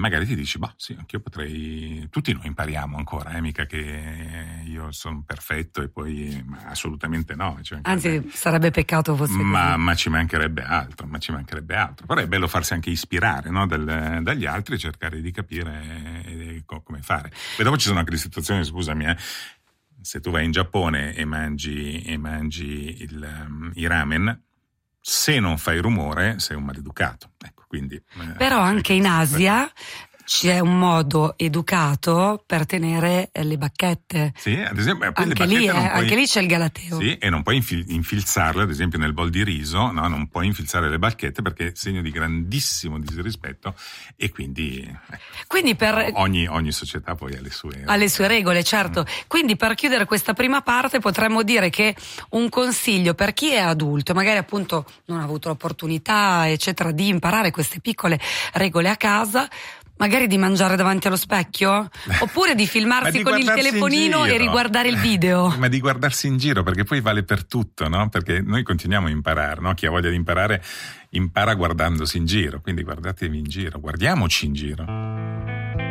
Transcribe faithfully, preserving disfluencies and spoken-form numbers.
magari ti dici, bah sì, anch'io potrei, tutti noi impariamo ancora, eh, mica che io sono perfetto e poi ma assolutamente no. Ci Anzi, sarebbe peccato fosse ma, così. ma ci mancherebbe altro, ma ci mancherebbe altro. Però è bello farsi anche ispirare, no, del, dagli altri e cercare di capire eh, come fare. Poi dopo ci sono anche le situazioni, scusami, eh, se tu vai in Giappone e mangi, e mangi il, um, i ramen, se non fai rumore sei un maleducato, ecco, quindi eh, però anche in Asia c'è un modo educato per tenere le bacchette. Sì, ad esempio, poi anche, le lì, eh, puoi, anche lì c'è il galateo. Sì, e non puoi infil- infilzarle, ad esempio nel bol di riso, no? Non puoi infilzare le bacchette perché è segno di grandissimo disrispetto e quindi, ecco, quindi per... ogni, ogni società poi ha le sue ha le sue regole, certo. Mm. Quindi per chiudere questa prima parte potremmo dire che un consiglio per chi è adulto, magari appunto non ha avuto l'opportunità eccetera di imparare queste piccole regole a casa, magari di mangiare davanti allo specchio oppure di filmarsi di con il telefonino e riguardare il video. Ma di guardarsi in giro, perché poi vale per tutto, no? Perché noi continuiamo a imparare, no? Chi ha voglia di imparare impara guardandosi in giro, quindi guardatevi in giro, guardiamoci in giro.